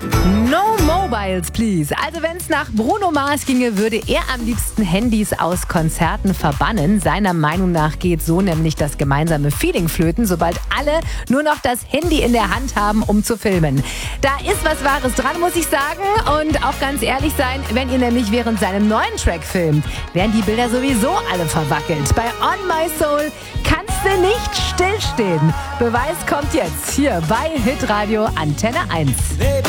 No mobiles, please. Also wenn es nach Bruno Mars ginge, würde er am liebsten Handys aus Konzerten verbannen. Seiner Meinung nach geht so nämlich das gemeinsame Feeling flöten, sobald alle nur noch das Handy in der Hand haben, um zu filmen. Da ist was Wahres dran, muss ich sagen. Und auch ganz ehrlich sein, wenn ihr nämlich während seinem neuen Track filmt, werden die Bilder sowieso alle verwackelt. Bei On My Soul kannst du nicht stillstehen. Beweis kommt jetzt hier bei Hitradio Antenne 1.